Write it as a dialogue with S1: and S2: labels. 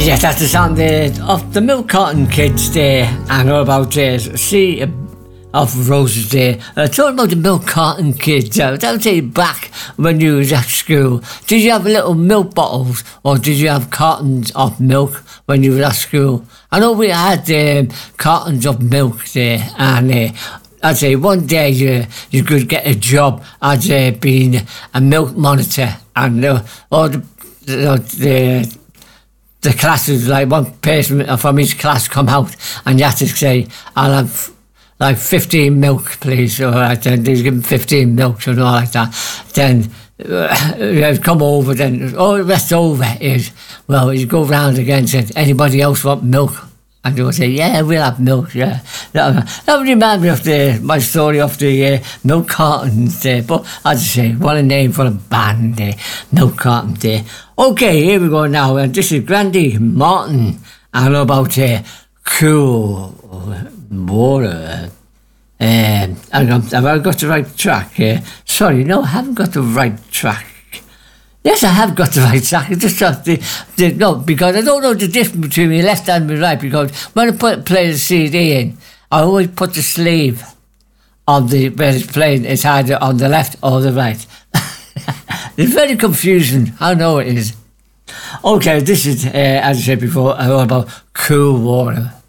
S1: Yeah, that's the sound of the Milk Carton Kids there, and all about Sea of Roses there. Talking about the Milk Carton Kids, don't say back when you was at school. Did you have little milk bottles, or did you have cartons of milk when you were at school? I know we had cartons of milk there, and I'd say one day you could get a job as being a milk monitor, and all the classes, like one person from each class come out and you have to say, I'll have like 15 milk please, or then they give them 15 milks and all like that. Then come over, then all the rest over is, well, you go round again and say, anybody else want milk? And they will say, yeah, we'll have milk, yeah. That would remind me of my story of the milk cartons there. But as I say, what a name for a band there, Milk Carton there. Okay, here we go now. And this is Grandi Martin. I know about Cool Water. Have I got the right track? Sorry, no, I haven't got the right track. Yes, I have got the right track. It's just no, because I don't know the difference between my left and my right, because when I play the CD in, I always put the sleeve on where it's playing. It's either on the left or the right. It's very confusing. I know it is. Okay, this is, as I said before, all about Cool Water.